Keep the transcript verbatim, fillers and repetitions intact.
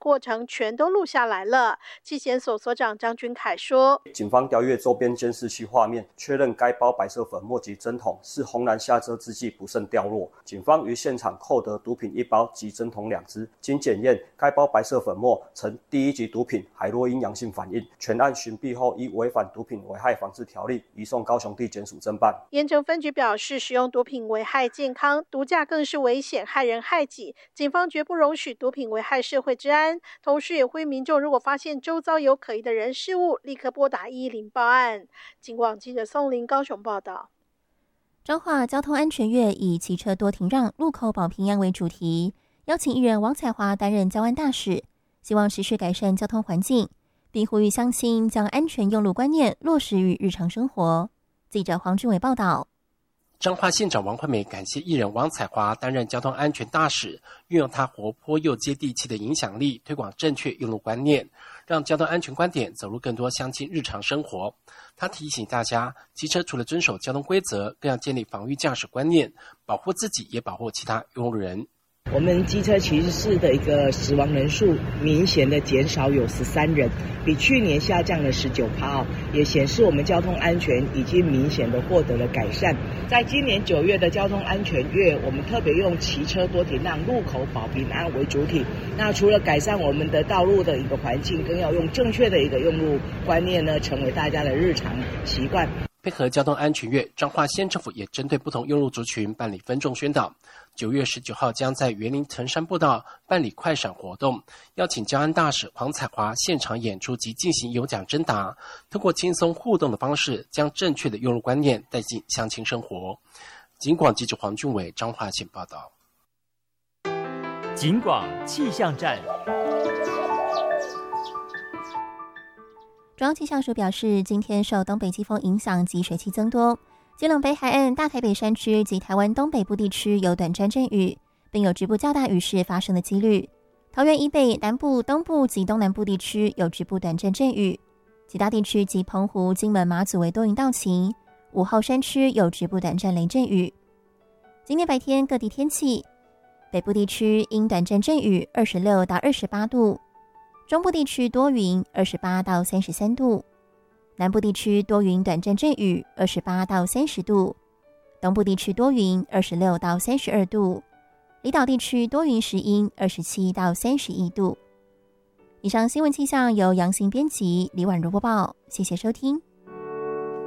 过程全都录下来了。纪检所所长张君凯说， 警方调阅周边监视器画面，确认该包白色粉末及针筒是红蓝下车之际不慎掉落。警方于现场扣得毒品一包及针筒两支，经检验，该包白色粉末呈第一级毒品海洛因阳性反应。全案寻毙后，依违反毒品危害防治条例移送高雄地检署侦办。 盐城分局表示，使用毒品危害健康，毒驾更是危险，害人害己，警方绝不容许毒品危害社会治安。同时也呼吁民众，如果发现周遭有可疑的人事物，立刻拨打一一零报案。警广记者宋林高雄报道。 彰化交通安全月以骑车多停让、路口保平安为主题，邀请艺人王彩华担任交安大使，希望持续改善交通环境，并呼吁乡亲将安全用路观念落实于日常生活。记者黄俊伟报道。 彰化县长王惠美感谢艺人王彩华担任交通安全大使，运用她活泼又接地气的影响力，推广正确用路观念，让交通安全观点走入更多乡亲日常生活。她提醒大家，骑车除了遵守交通规则，更要建立防御驾驶观念，保护自己也保护其他用路人。 我们机车骑士的一个死亡人数明显的减少，有十三人，比去年下降了 百分之十九， 也显示我们交通安全已经明显的获得了改善。在今年九月的交通安全月，我们特别用骑车多停让、路口保平安为主体。那除了改善我们的道路的一个环境，更要用正确的一个用路观念呢，成为大家的日常习惯。 配合交通安全月，彰化县政府也针对不同用路族群办理分众宣导。九月十九号将在园林藤山步道办理快闪活动，邀请交安大使黄彩华现场演出及进行有奖征答，通过轻松互动的方式，将正确的用路观念带进乡亲生活。警广记者黄俊伟彰化县报道。 警广气象站。 中央气象署表示，今天受东北季风影响及水汽增多，基隆北海岸、大台北山区及台湾东北部地区有短暂阵雨，并有局部较大雨势发生的几率。桃园以北、南部、东部及东南部地区有局部短暂阵雨，其他地区及澎湖、金门、马祖为多云到晴。午后山区有局部短暂雷阵雨。今天白天各地天气，北部地区因短暂阵雨，二十六到二十八度。中部地区多云，二十八到三十三度；南部地区多云短暂阵雨，二十八到三十度；东部地区多云，二十六到三十二度；离岛地区多云时阴，二十七到三十一度。以上新闻气象由杨行编辑，李婉如播报，谢谢收听。